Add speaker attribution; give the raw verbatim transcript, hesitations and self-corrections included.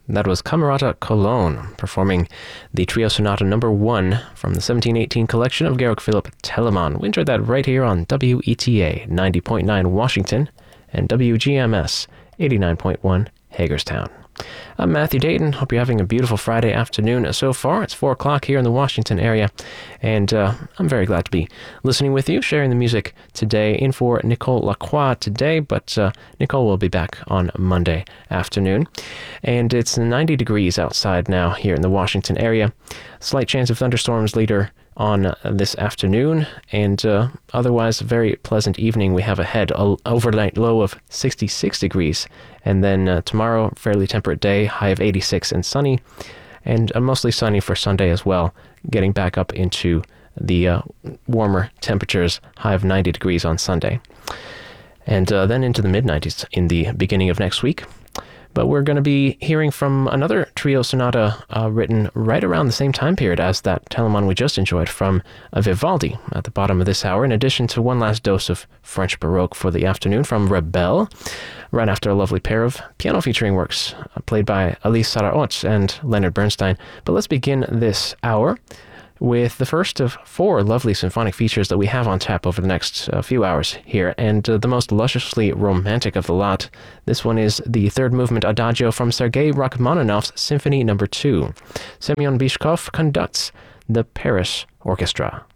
Speaker 1: That was Camerata Cologne performing the Trio Sonata number one from the seventeen eighteen collection of Georg Philipp Telemann. We enjoyed that right here on W E T A ninety point nine Washington and W G M S eighty-nine point one Hagerstown. I'm Matthew Dayton. Hope you're having a beautiful Friday afternoon so far. It's four o'clock here in the Washington area, and uh, I'm very glad to be listening with you, sharing the music today. In for Nicole Lacroix today, but uh, Nicole will be back on Monday afternoon. And it's ninety degrees outside now here in the Washington area. Slight chance of thunderstorms later on uh, this afternoon, and uh, otherwise a very pleasant evening we have ahead. A overnight low of sixty-six degrees, and then uh, tomorrow fairly temperate day, high of eighty-six and sunny, and uh, mostly sunny for Sunday as well, getting back up into the uh, warmer temperatures, high of ninety degrees on Sunday, and uh, then into the mid nineties in the beginning of next week. But we're going to be hearing from another trio sonata uh, written right around the same time period as that Telemann we just enjoyed from uh, Vivaldi at the bottom of this hour, in addition to one last dose of French Baroque for the afternoon from Rebelle, right after a lovely pair of piano featuring works uh, played by Alice Sarraute and Leonard Bernstein. But let's begin this hour with the first of four lovely symphonic features that we have on tap over the next uh, few hours here, and uh, the most lusciously romantic of the lot. This one is the third movement Adagio from Sergei Rachmaninoff's Symphony number two. Semyon Bychkov conducts the Paris Orchestra.